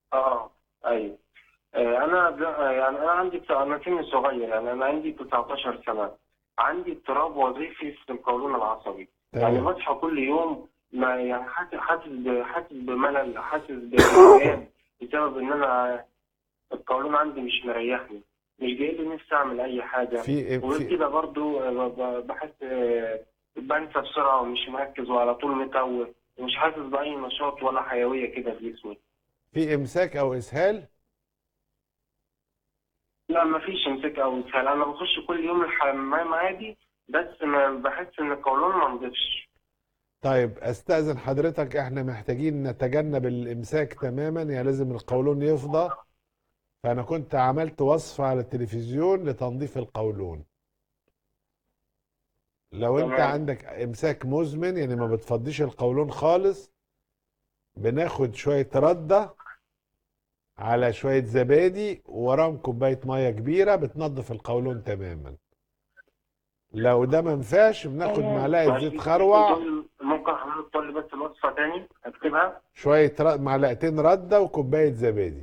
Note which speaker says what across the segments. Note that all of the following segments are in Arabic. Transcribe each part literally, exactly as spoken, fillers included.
Speaker 1: اه. ايوه. آه، انا ب- آه، يعني انا عندي بتاع- انا سني صغير، يعني انا عندي تسعتاشر سنه. عندي اضطراب وظيفي في القولون العصبي. يعني
Speaker 2: تمام.
Speaker 1: بصحى كل يوم، ما يعني حاسس حاسس ب- حاسس بملل، حاسس باكتئاب، بسبب ان انا القولون عندي مش مريحني، مش جاي لي نفسي اعمل اي حاجه.
Speaker 2: في
Speaker 1: وغير
Speaker 2: في
Speaker 1: كده برضو آه، ب- ب- بحس آه، بنسى بسرعه ومش مركز وعلى طول متوه، ومش حاسس باي نشاط ولا حيويه كده في جسمي.
Speaker 2: في امساك او اسهال؟
Speaker 1: لا، مفيش امساك او اسهال، انا بخش كل يوم الحمام عادي، بس ما بحس ان القولون ما نضفش.
Speaker 2: طيب استاذن حضرتك، احنا محتاجين نتجنب الامساك تماما، يعني لازم القولون يفضى. فانا كنت عملت وصفة على التلفزيون لتنظيف القولون. لو انت
Speaker 1: تمام.
Speaker 2: عندك امساك مزمن يعني ما بتفضيش القولون خالص، بناخد شوية ردة على شوية زبادي ووراهم كوباية مية كبيرة بتنظف القولون تماما. لو ده ما ينفعش بناخد
Speaker 1: تمام،
Speaker 2: معلقة
Speaker 1: معلش
Speaker 2: زيت
Speaker 1: ممكن ممكن
Speaker 2: خروع.
Speaker 1: تقول ممكن حضرتك تقول لي بس الوصفه تاني اكتبها؟
Speaker 2: شوية ر- معلقتين ردة وكوباية زبادي.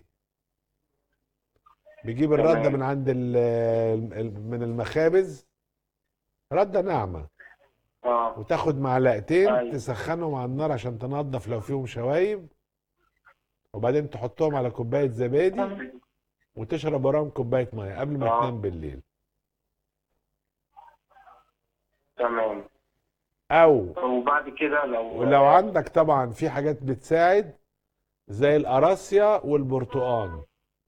Speaker 2: بيجيب الردة من
Speaker 1: تمام.
Speaker 2: عند ال ال- من المخابز، ردة ناعمة.
Speaker 1: اه.
Speaker 2: وتاخد معلقتين
Speaker 1: ايوه.
Speaker 2: تسخنهم على النار عشان تنضف لو فيهم شوايب، وبعدين تحطهم على كوباية زبادي وتشرب وراهم كوباية مية قبل ما
Speaker 1: اه.
Speaker 2: تنام بالليل.
Speaker 1: تمام.
Speaker 2: او
Speaker 1: وبعد كده لو
Speaker 2: ولو عندك طبعا في حاجات بتساعد زي القراصية والبرتقان.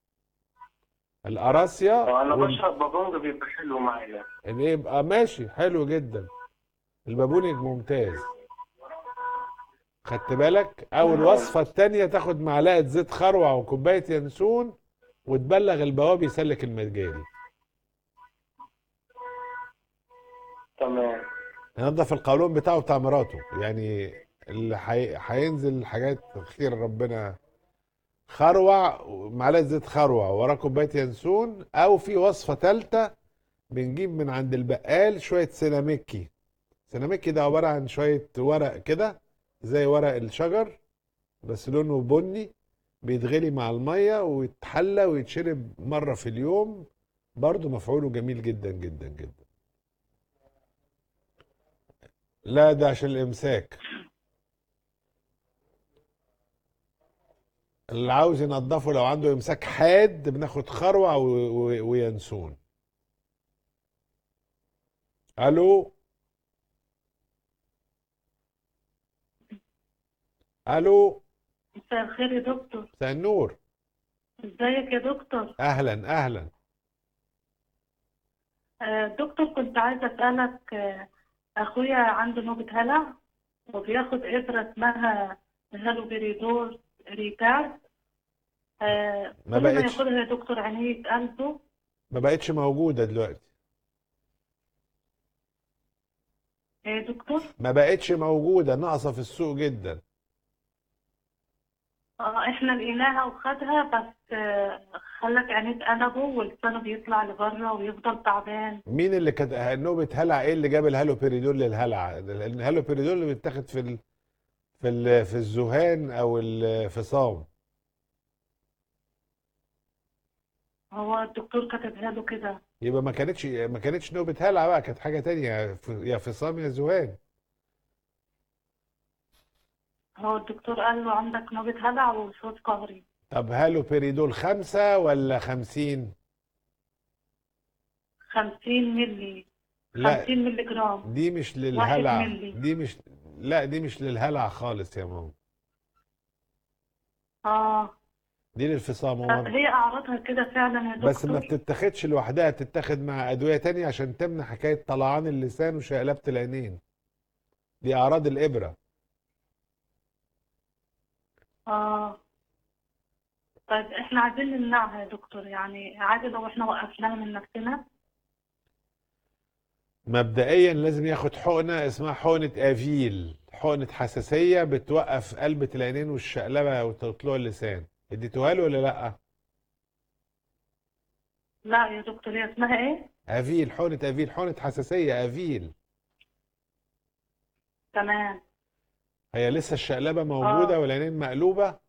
Speaker 2: القراصية
Speaker 1: آه، انا
Speaker 2: وال...
Speaker 1: بشرب بابونج بيبقى حلو معايا.
Speaker 2: اللي يبقى ماشي حلو جدا. البابونج ممتاز. خدت بالك؟ او
Speaker 1: تمام.
Speaker 2: الوصفة التانية تاخد معلقة زيت خروع وكوباية ينسون وتبلغ البواب يسلك المجاري.
Speaker 1: تمام.
Speaker 2: ينظف القولون بتاعه بتاع مراته يعني. اللي حي... هينزل حاجات خير ربنا. خروع، معلقة زيت خروع وراه كوباية ينسون. او في وصفة تالتة، بنجيب من عند البقال شوية سيناميكي. سيناميكي ده عبارة عن شوية ورق كده زي ورق الشجر بس لونه بني. بيتغلي مع المية ويتحلى ويتشرب مرة في اليوم. برضه مفعوله جميل جدا جدا جدا. لا ده عشان الإمساك. اللي عاوز ينضفه لو عنده إمساك حاد بناخد خروع و- و- وينسون. ألو. ألو.
Speaker 3: مساء الخير يا دكتور.
Speaker 2: مساء النور.
Speaker 3: ازيك يا دكتور؟
Speaker 2: أهلا أهلا.
Speaker 3: آه دكتور، كنت عايزة أسألك. آه أخويا عنده نوبة هلع وبياخد إبرة اسمها هالوبريدور ريتارد. آه
Speaker 2: ما
Speaker 3: كل ما
Speaker 2: بقتش
Speaker 3: ياخدها يا دكتور عينيه قلبه.
Speaker 2: ما بقتش موجودة دلوقتي.
Speaker 3: يا دكتور.
Speaker 2: ما بقتش موجودة، ناقصة في السوق جدا.
Speaker 3: آه احنا لقيناها وخدها، بس آه خلت عينيه قلبه ولسانه بيطلع لبره ويفضل تعبان.
Speaker 2: مين اللي كانت نوبة هلع؟ ايه اللي جاب الهالوبيريدول للهلع؟ الهالوبيريدول اللي بيتاخد في ال... في ال... في الذهان او الفصام.
Speaker 3: هو الدكتور كتبها له كده.
Speaker 2: يبقى ما كانتش ما كانتش نوبة هلع بقى، كانت حاجة تانية، ف- يا فصام يا ذهان.
Speaker 3: هو الدكتور قال له عندك نوبة هلع وصوت قهري.
Speaker 2: طب هالوبيريدول خمسة ولا خمسين؟
Speaker 3: خمسين ملي.
Speaker 2: لا
Speaker 3: خمسين ملي جرام.
Speaker 2: دي مش
Speaker 3: واحد
Speaker 2: للهلع،
Speaker 3: ملي.
Speaker 2: دي مش. لا دي مش للهلع خالص يا ماما.
Speaker 3: اه.
Speaker 2: دي للفصام.
Speaker 3: طب
Speaker 2: هو
Speaker 3: هي اعراضها كده فعلا يا
Speaker 2: بس ما
Speaker 3: دكتور؟
Speaker 2: بتتاخدش لوحدها، تتاخد مع ادوية تانية عشان تمنع حكاية طلعان اللسان وشقلبة العينين. دي اعراض الابرة.
Speaker 3: اه. طيب احنا عايزين نمنعها يا دكتور، يعني عادي لو احنا وقفناها من نفسنا؟
Speaker 2: مبدئيا لازم ياخد حقنة اسمها حقنة افيل، حقنة حساسية بتوقف قلبة العينين والشقلبة وطلوع اللسان. اديتوها له ولا لا؟
Speaker 3: لا يا دكتور، هي اسمها ايه؟
Speaker 2: افيل، حقنة افيل، حقنة حساسية افيل.
Speaker 3: تمام.
Speaker 2: هي لسه الشقلبة موجودة
Speaker 3: اه.
Speaker 2: والعينين مقلوبة.